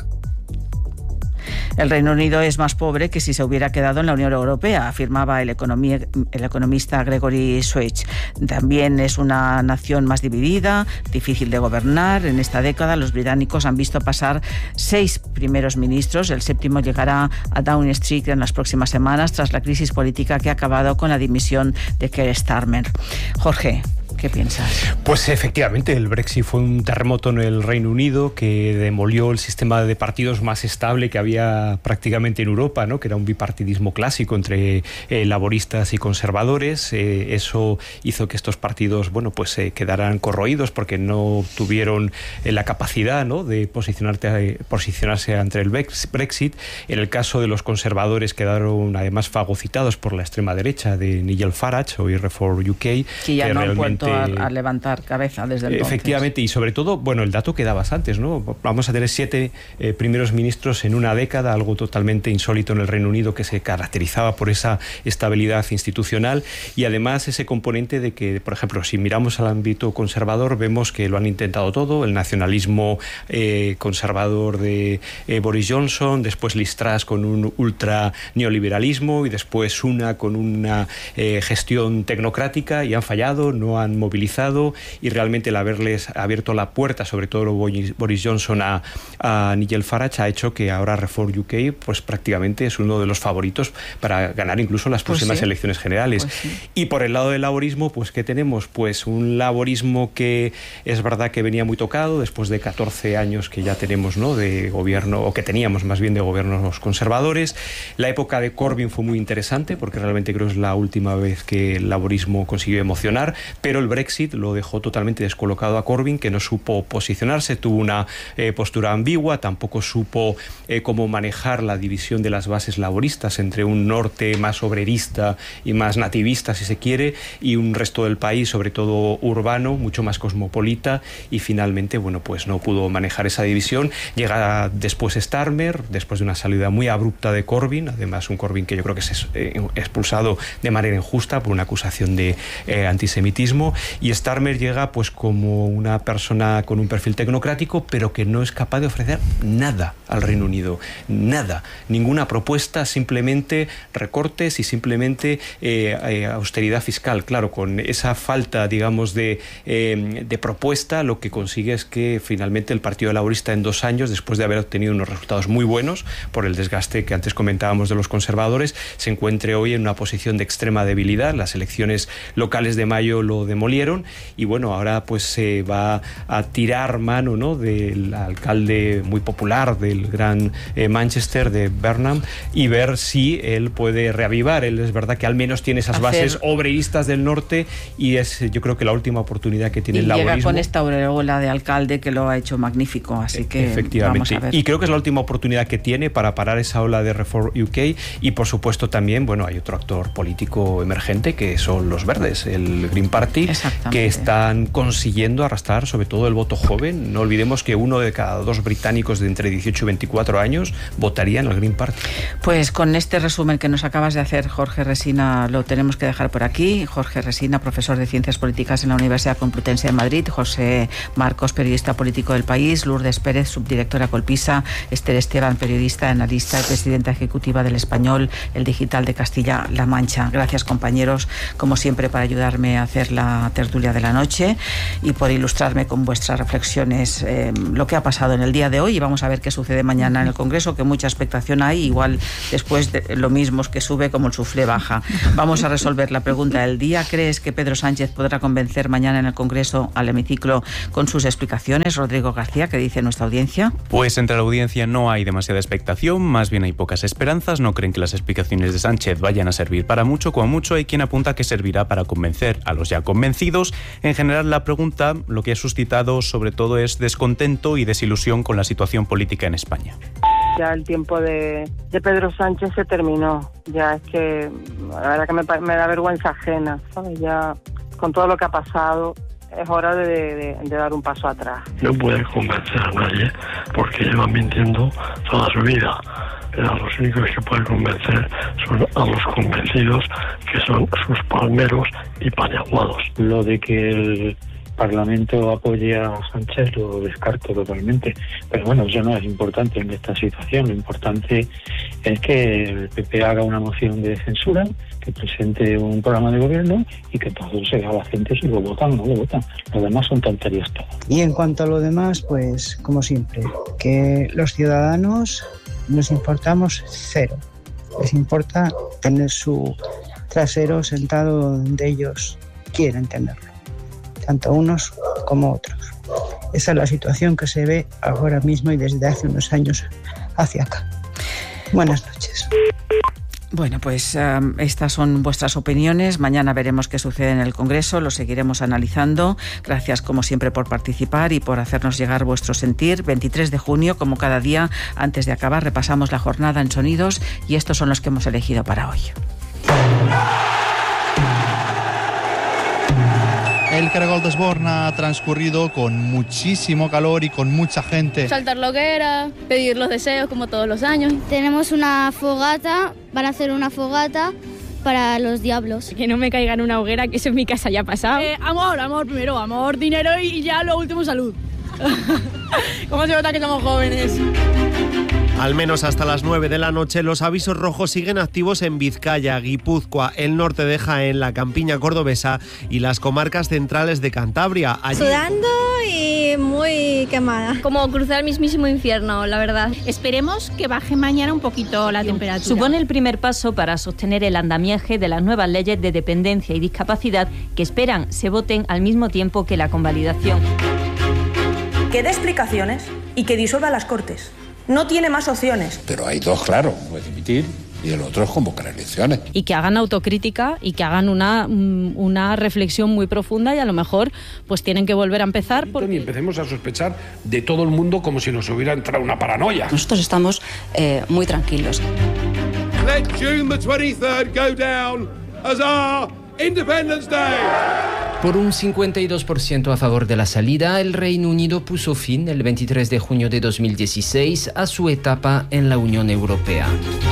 El Reino Unido es más pobre que si se hubiera quedado en la Unión Europea, afirmaba el, economía, el economista Gregory Switch. También es una nación más dividida, difícil de gobernar. En esta década los británicos han visto pasar seis primeros ministros. El séptimo llegará a Downing Street en las próximas semanas, tras la crisis política que ha acabado con la dimisión de Keir Starmer. Jorge, ¿qué piensas? Pues efectivamente, el Brexit fue un terremoto en el Reino Unido que demolió el sistema de partidos más estable que había prácticamente en Europa, ¿no? Que era un bipartidismo clásico entre eh, laboristas y conservadores. Eh, eso hizo que estos partidos, bueno, pues se eh, quedaran corroídos porque no tuvieron eh, la capacidad, ¿no?, de posicionarte, eh, posicionarse ante el Brexit. En el caso de los conservadores quedaron además fagocitados por la extrema derecha de Nigel Farage o Reform U K, que ya que no realmente A, a levantar cabeza desde entonces. Efectivamente, y sobre todo, bueno, el dato que dabas antes, ¿no? Vamos a tener siete eh, primeros ministros en una década, algo totalmente insólito en el Reino Unido, que se caracterizaba por esa estabilidad institucional y además ese componente de que, por ejemplo, si miramos al ámbito conservador, vemos que lo han intentado todo, el nacionalismo eh, conservador de eh, Boris Johnson, después Liz Truss con un ultra neoliberalismo y después una con una eh, gestión tecnocrática, y han fallado, no han movilizado, y realmente el haberles abierto la puerta, sobre todo Boris Johnson, a, a Nigel Farage, ha hecho que ahora Reform U K pues prácticamente es uno de los favoritos para ganar incluso las próximas pues sí. elecciones generales. Pues sí. Y por el lado del laborismo, pues ¿qué tenemos? Pues un laborismo que es verdad que venía muy tocado después de catorce años que ya tenemos, ¿no?, de gobierno, o que teníamos más bien de gobiernos conservadores. La época de Corbyn fue muy interesante porque realmente creo que es la última vez que el laborismo consiguió emocionar, pero el Brexit lo dejó totalmente descolocado a Corbyn, que no supo posicionarse, tuvo una eh, postura ambigua, tampoco supo eh, cómo manejar la división de las bases laboristas entre un norte más obrerista y más nativista, si se quiere, y un resto del país, sobre todo urbano, mucho más cosmopolita, y finalmente, bueno, pues no pudo manejar esa división. Llega después Starmer, después de una salida muy abrupta de Corbyn, además un Corbyn que yo creo que es eh, expulsado de manera injusta por una acusación de eh, antisemitismo, y Starmer llega pues como una persona con un perfil tecnocrático, pero que no es capaz de ofrecer nada al Reino Unido, nada, ninguna propuesta, simplemente recortes y simplemente eh, eh, austeridad fiscal. Claro, con esa falta, digamos, de, eh, de propuesta, lo que consigue es que finalmente el Partido Laborista en dos años, después de haber obtenido unos resultados muy buenos por el desgaste que antes comentábamos de los conservadores, se encuentre hoy en una posición de extrema debilidad. Las elecciones locales de mayo lo demuestran demolieron, y bueno, ahora pues se va a tirar mano, ¿no?, del alcalde muy popular del Gran eh, Manchester, de Burnham, y ver si él puede reavivar. Él es verdad que al menos tiene esas Hacer... bases obreístas del norte, y es, yo creo que la última oportunidad que tiene y el laborismo. Llega con esta aureola de alcalde que lo ha hecho magnífico, así que efectivamente, vamos a ver. Y creo que es la última oportunidad que tiene para parar esa ola de Reform U K, y por supuesto también, bueno, hay otro actor político emergente que son los Verdes, el Green Party, que están consiguiendo arrastrar sobre todo el voto joven. No olvidemos que uno de cada dos británicos de entre dieciocho y veinticuatro años votarían al Green Party. Pues con este resumen que nos acabas de hacer, Jorge Resina, lo tenemos que dejar por aquí. Jorge Resina, profesor de Ciencias Políticas en la Universidad Complutense de Madrid, José Marcos, periodista político del País, Lourdes Pérez, subdirectora Colpisa, Esther Esteban, periodista, analista y presidenta ejecutiva del Español, el digital de Castilla-La Mancha. Gracias, compañeros, como siempre, para ayudarme a hacer la tertulia de la noche y por ilustrarme con vuestras reflexiones eh, lo que ha pasado en el día de hoy, y vamos a ver qué sucede mañana en el Congreso, que mucha expectación hay, igual después de lo mismo es que sube como el suflé baja. Vamos a resolver la pregunta del día. ¿Crees que Pedro Sánchez podrá convencer mañana en el Congreso al hemiciclo con sus explicaciones? Rodrigo García, ¿qué dice nuestra audiencia? Pues entre la audiencia no hay demasiada expectación, más bien hay pocas esperanzas. No creen que las explicaciones de Sánchez vayan a servir para mucho, como mucho hay quien apunta que servirá para convencer a los ya convencidos. En general, la pregunta lo que ha suscitado sobre todo es descontento y desilusión con la situación política en España. Ya el tiempo de, de Pedro Sánchez se terminó. Ya es que la verdad que me, me da vergüenza ajena, ¿sabes? Ya con todo lo que ha pasado es hora de, de, de dar un paso atrás. No puede convencer a nadie porque lleva mintiendo toda su vida. Pero los únicos que pueden convencer son a los convencidos, que son sus palmeros y paniaguados. Lo de que el Parlamento apoye a Sánchez lo descarto totalmente, pero bueno, eso no es importante en esta situación. Lo importante es que el P P haga una moción de censura, que presente un programa de gobierno y que entonces se haga la gente si lo votan o no lo votan. Lo demás son tonterías todo. Y en cuanto a lo demás, pues como siempre, que los ciudadanos nos importamos cero. Les importa tener su trasero sentado donde ellos quieren tenerlo, tanto unos como otros. Esa es la situación que se ve ahora mismo y desde hace unos años hacia acá. Buenas noches. Bueno, pues um, estas son vuestras opiniones. Mañana veremos qué sucede en el Congreso, lo seguiremos analizando. Gracias, como siempre, por participar y por hacernos llegar vuestro sentir. veintitrés de junio, como cada día, antes de acabar, repasamos la jornada en sonidos y estos son los que hemos elegido para hoy. El Caragol de Esborna ha transcurrido con muchísimo calor y con mucha gente. Saltar la hoguera, pedir los deseos como todos los años. Tenemos una fogata, van a hacer una fogata para los diablos. Que no me caiga en una hoguera, que eso en mi casa ya ha pasado. Eh, amor, amor primero, amor, dinero y ya lo último, salud. ¿Cómo se nota que somos jóvenes? Al menos hasta las nueve de la noche los avisos rojos siguen activos en Vizcaya, Guipúzcoa, el norte de Jaén, la campiña cordobesa y las comarcas centrales de Cantabria. Allí... Sudando y muy quemada. Como cruzar el mismísimo infierno, la verdad. Esperemos que baje mañana un poquito la temperatura. Supone el primer paso para sostener el andamiaje de las nuevas leyes de dependencia y discapacidad que esperan se voten al mismo tiempo que la convalidación. Que dé explicaciones y que disuelva las Cortes. No tiene más opciones. Pero hay dos, claro, uno es dimitir y el otro es convocar elecciones. Y que hagan autocrítica y que hagan una, una reflexión muy profunda y a lo mejor pues tienen que volver a empezar. Porque... Y empecemos a sospechar de todo el mundo como si nos hubiera entrado una paranoia. Nosotros estamos eh, muy tranquilos. Let June the twenty-third go down as our Independence Day. Por un cincuenta y dos por ciento a favor de la salida, el Reino Unido puso fin el veintitrés de junio de dos mil dieciséis a su etapa en la Unión Europea.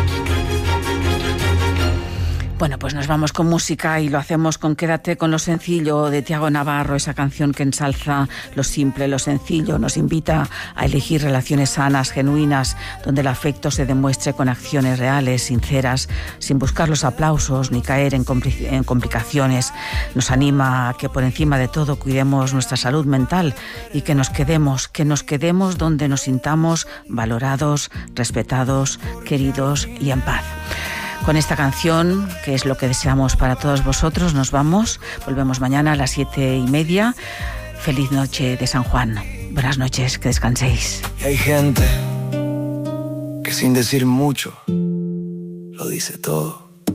Bueno, pues nos vamos con música y lo hacemos con Quédate con lo sencillo de Tiago Navarro, esa canción que ensalza lo simple, lo sencillo, nos invita a elegir relaciones sanas, genuinas, donde el afecto se demuestre con acciones reales, sinceras, sin buscar los aplausos ni caer en, compli- en complicaciones. Nos anima a que por encima de todo cuidemos nuestra salud mental y que nos quedemos, que nos quedemos donde nos sintamos valorados, respetados, queridos y en paz. Con esta canción, que es lo que deseamos para todos vosotros, nos vamos. Volvemos mañana a las siete y media. Feliz noche de San Juan. Buenas noches, que descanséis. Y hay gente que sin decir mucho lo dice todo.